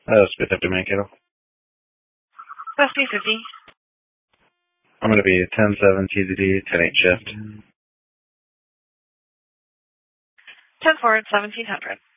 Speed up to Mankato. West 350. I'm going to be 10-7 TZD, 10-8 shift. 10 forward, 1700.